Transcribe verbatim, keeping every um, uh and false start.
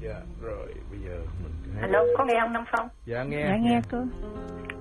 Dạ rồi bây giờ mình alo, có nghe không Năm Phong? Dạ nghe. Dạ nghe cô.